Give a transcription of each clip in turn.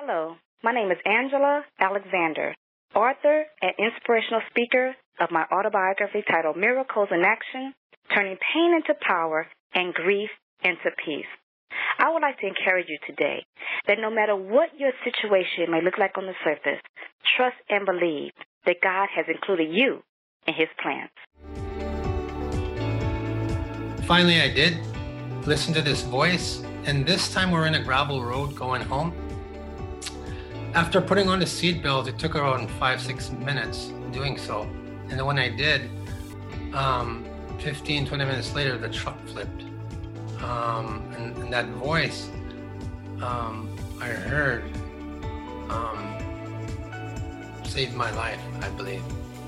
Hello, my name is Angela Alexander, author and inspirational speaker of my autobiography titled Miracles in Action, Turning Pain into Power and Grief into Peace. I would like to encourage you today that no matter what your situation may look like on the surface, trust and believe that God has included you in His plans. Finally, I did listen to this voice, and this time we're in a gravel road going home. After putting on the seatbelt, it took around 5-6 minutes doing so. And then when I did, 15-20 minutes later, the truck flipped. And that voice I heard saved my life, I believe.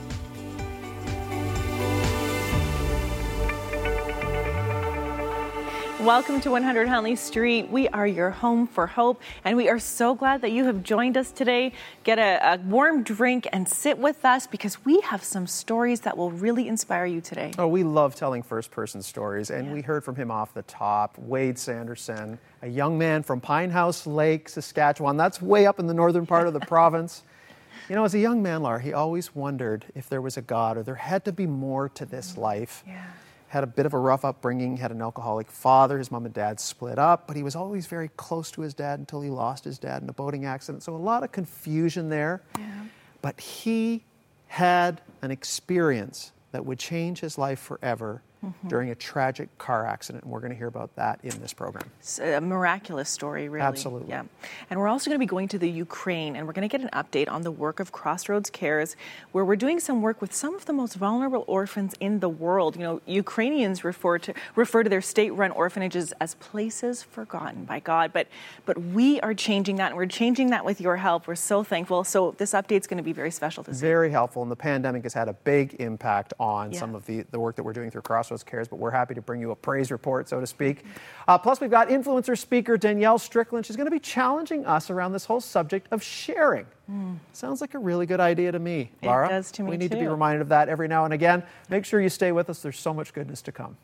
Welcome to 100 Huntley Street. We are your home for hope, and we are so glad that you have joined us today. Get a warm drink and sit with us because we have some stories that will really inspire you today. Oh, we love telling first-person stories, and we heard from him off the top. Wade Sanderson, a young man from Pine House Lake, Saskatchewan. That's way up in the northern part of the province. You know, as a young man, Laura, he always wondered if there was a God or there had to be more to this life. Yeah. Had a bit of a rough upbringing, had an alcoholic father. His mom and dad split up, but he was always very close to his dad until he lost his dad in a boating accident. So a lot of confusion there. Yeah. But he had an experience that would change his life forever during a tragic car accident. And we're going to hear about that in this program. It's a miraculous story, really. Absolutely. Yeah. And we're also going to be going to the Ukraine, and we're going to get an update on the work of Crossroads Cares, where we're doing some work with some of the most vulnerable orphans in the world. You know, Ukrainians refer to their state-run orphanages as places forgotten by God, but we are changing that, and we're changing that with your help. We're so thankful. So this update's going to be very special to see. Very helpful, and the pandemic has had a big impact on some of the work that we're doing through Crossroads Cares, but we're happy to bring you a praise report, so to speak. Plus, we've got influencer speaker Danielle Strickland. She's going to be challenging us around this whole subject of sharing. Sounds like a really good idea to me, Laura. It does to me, We need too. to be reminded of that every now and again. Make sure you stay with us. There's so much goodness to come.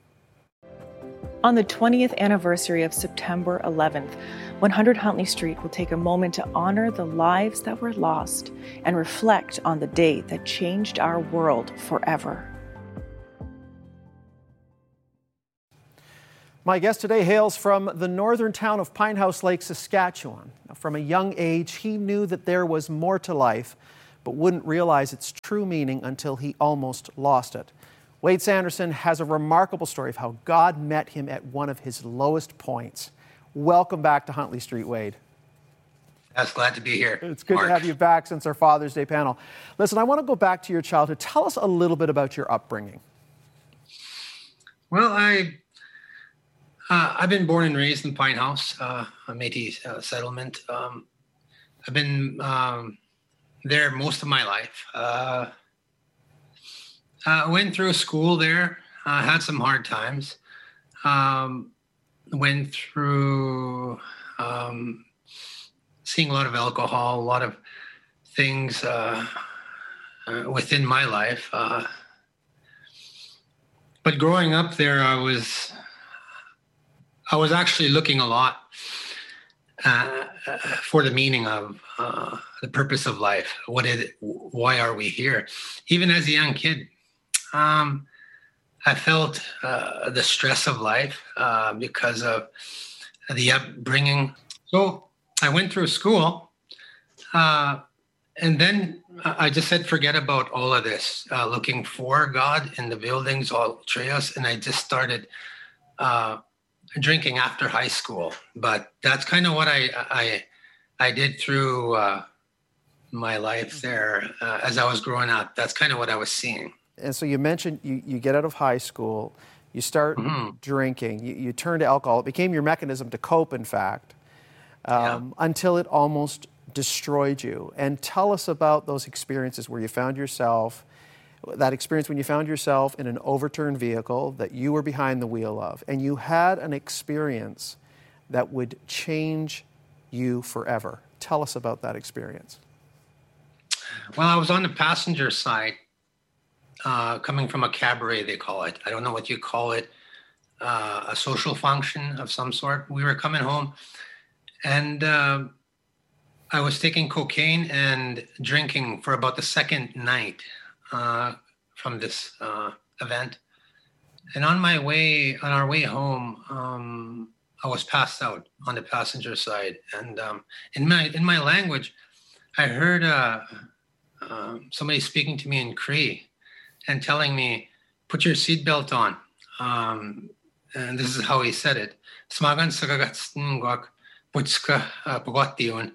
On the 20th anniversary of September 11th, 100 Huntley Street will take a moment to honor the lives that were lost and reflect on the day that changed our world forever. My guest today hails from the northern town of Pine House Lake, Saskatchewan. From a young age, he knew that there was more to life, but wouldn't realize its true meaning until he almost lost it. Wade Sanderson has a remarkable story of how God met him at one of his lowest points. Welcome back to Huntley Street, Wade. I was glad to be here. It's good Mark. to have you back since our Father's Day panel. Listen, I want to go back to your childhood. Tell us a little bit about your upbringing. Well, I've been born and raised in Pine House, a Métis settlement. I've been there most of my life. I went through school there, had some hard times. Went through seeing a lot of alcohol, a lot of things within my life. But growing up there, I was actually looking a lot for the meaning of the purpose of life. Why are we here? Even as a young kid, I felt the stress of life because of the upbringing. So I went through school, and then I just said, forget about all of this, looking for God in the buildings, all trails, and I just started drinking after high school. But that's kind of what I did through my life there as I was growing up. That's kind of what I was seeing. And so you mentioned you get out of high school, you start drinking, you turn to alcohol. It became your mechanism to cope, in fact, until it almost destroyed you. And tell us about those experiences where you found yourself, that experience when you found yourself in an overturned vehicle that you were behind the wheel of, and you had an experience that would change you forever. Tell us about that experience. Well, I was on the passenger side, coming from a cabaret, they call it. I don't know what you call it, a social function of some sort. We were coming home, and I was taking cocaine and drinking for about the second night from this event. And on our way home, I was passed out on the passenger side. And in my language, I heard somebody speaking to me in Cree and telling me, "Put your seatbelt on." And this is how he said it. Smagan sagagatstngwak putska pagatiun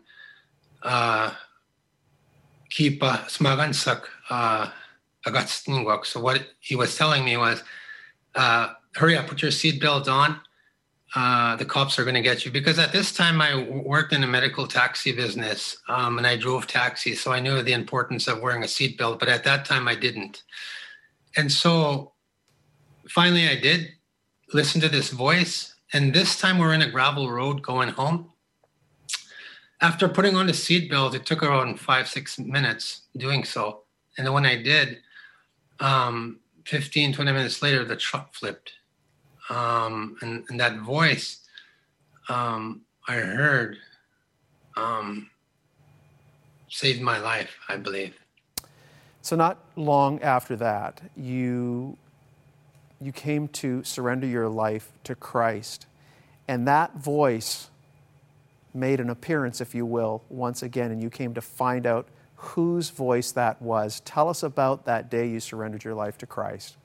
kipa smagan sak agatstngwak. So what he was telling me was, hurry up, put your seatbelt on. The cops are going to get you. Because at this time I worked in a medical taxi business and I drove taxis. So I knew the importance of wearing a seatbelt, but at that time I didn't. And so finally I did listen to this voice. And this time we're in a gravel road going home. After putting on the seatbelt, it took around 5-6 minutes doing so. And then when I did, 15, 20 minutes later, the truck flipped. And that voice I heard saved my life, I believe. So not long after that, you came to surrender your life to Christ. And that voice made an appearance, if you will, once again, and you came to find out whose voice that was. Tell us about that day you surrendered your life to Christ.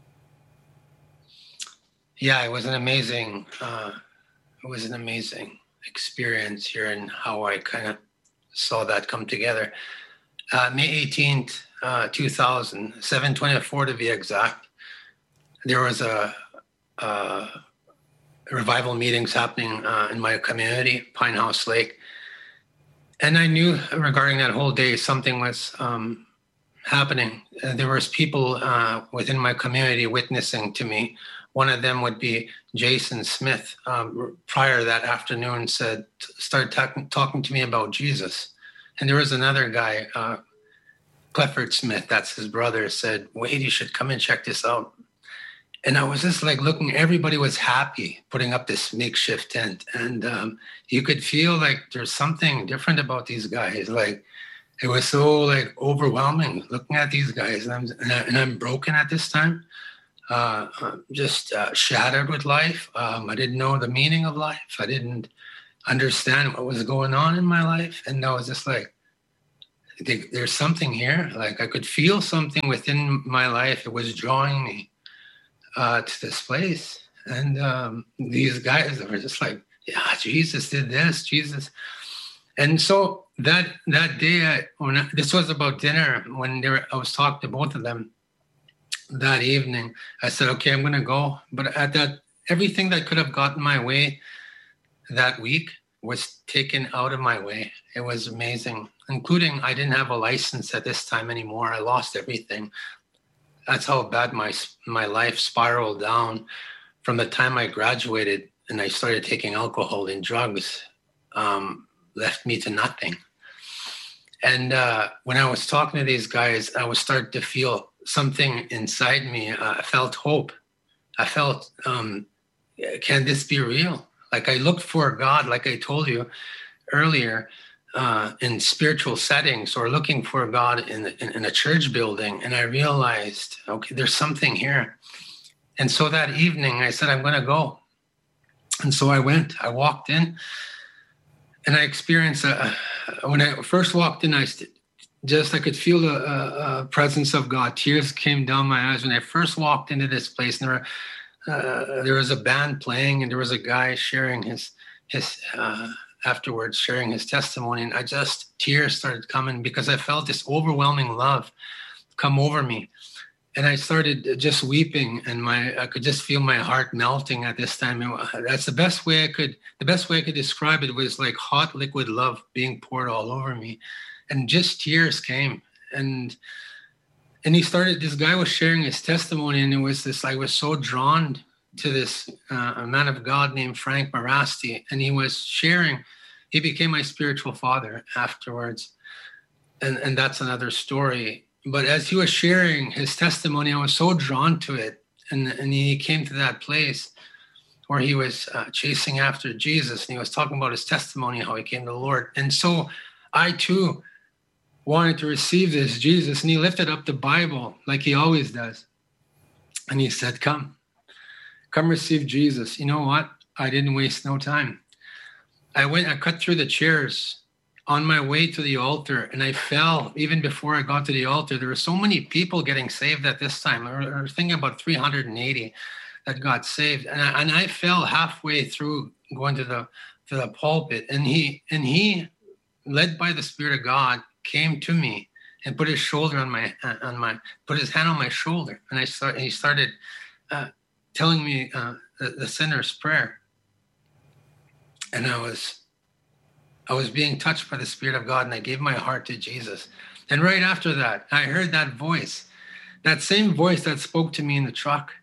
Yeah, it was an amazing experience here, and how I kind of saw that come together. May 18th, 2000, 7/24 to be exact. There was a revival meetings happening in my community, Pine House Lake. And I knew regarding that whole day, something was happening. There was people within my community witnessing to me. One of them would be Jason Smith. Prior that afternoon started talking to me about Jesus. And there was another guy, Clifford Smith, that's his brother, said, "Wade, you should come and check this out." And I was just like looking, everybody was happy putting up this makeshift tent. And you could feel like there's something different about these guys. Like it was so like overwhelming looking at these guys. And I'm broken at this time, just shattered with life. I didn't know the meaning of life. I didn't understand what was going on in my life. And I was just like, there's something here. Like I could feel something within my life. It was drawing me to this place. And these guys were just like, yeah, Jesus did this, Jesus. And so that day, this was about dinner, when I was talking to both of them that evening, I said, okay, I'm going to go. But at that, everything that could have gotten my way that week was taken out of my way. It was amazing, including I didn't have a license at this time anymore. I lost everything. That's how bad my life spiraled down from the time I graduated and I started taking alcohol and drugs, left me to nothing. And when I was talking to these guys, I was starting to feel something inside me. I felt hope. I felt, can this be real? Like I looked for God, like I told you earlier, in spiritual settings, or looking for God in a church building. And I realized, okay, there's something here. And so that evening I said, I'm going to go. And so I went. I walked in and I experienced, when I first walked in, I could feel the presence of God. Tears came down my eyes when I first walked into this place. And there was a band playing, and there was a guy sharing his afterwards, sharing his testimony. And tears started coming because I felt this overwhelming love come over me. And I started just weeping, and I could just feel my heart melting at this time. That's the best way I could describe it, was like hot liquid love being poured all over me. And just tears came. And this guy was sharing his testimony, and it was this, I was so drawn to this a man of God named Frank Marasti, and he was sharing. He became my spiritual father afterwards, and that's another story. But as he was sharing his testimony, I was so drawn to it, and he came to that place where he was chasing after Jesus, and he was talking about his testimony, how he came to the Lord. And so I too wanted to receive this Jesus. And he lifted up the Bible like he always does. And he said, come receive Jesus. You know what? I didn't waste no time. I cut through the chairs on my way to the altar, and I fell even before I got to the altar. There were so many people getting saved at this time. I was thinking about 380 that got saved. And I fell halfway through going to the pulpit, and he, led by the Spirit of God, came to me and put his shoulder put his hand on my shoulder, and he started telling me the sinner's prayer, and I was being touched by the Spirit of God, and I gave my heart to Jesus. And right after that, I heard that voice, that same voice that spoke to me in the truck,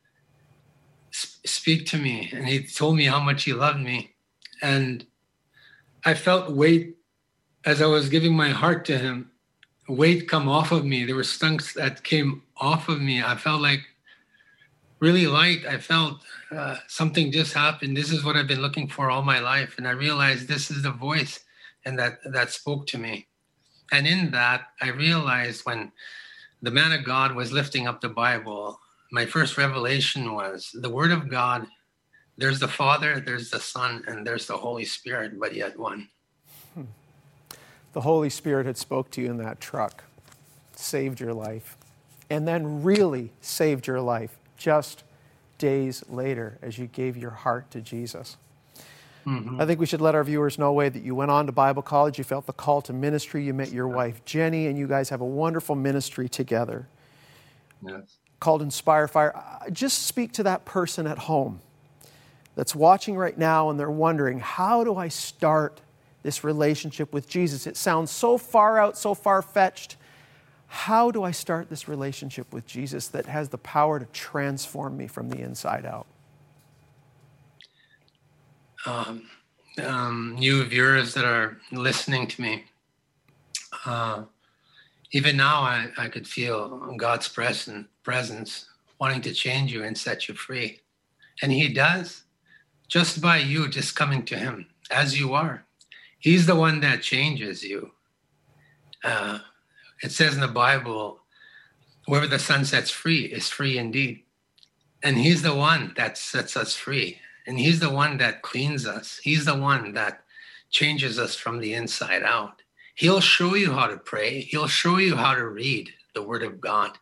speak to me, and he told me how much he loved me, and I felt weight as I was giving my heart to him. Weight come off of me. There were stunks that came off of me. I felt like really light. I felt something just happened. This is what I've been looking for all my life. And I realized this is the voice and that spoke to me. And in that, I realized when the man of God was lifting up the Bible, my first revelation was the Word of God. There's the Father, there's the Son, and there's the Holy Spirit, but yet one. The Holy Spirit had spoke to you in that truck, saved your life, and then really saved your life just days later as you gave your heart to Jesus. Mm-hmm. I think we should let our viewers know, Wade, that you went on to Bible college, you felt the call to ministry, you met your wife, Jenny, and you guys have a wonderful ministry together. Yes. Called Inspire Fire. Just speak to that person at home that's watching right now and they're wondering, how do I start this relationship with Jesus? It sounds so far out, so far-fetched. How do I start this relationship with Jesus that has the power to transform me from the inside out? You viewers that are listening to me, even now I could feel God's presence wanting to change you and set you free. And he does, just by you just coming to him as you are. He's the one that changes you. It says in the Bible, whoever the Son sets free is free indeed. And he's the one that sets us free. And he's the one that cleans us. He's the one that changes us from the inside out. He'll show you how to pray. He'll show you how to read the Word of God.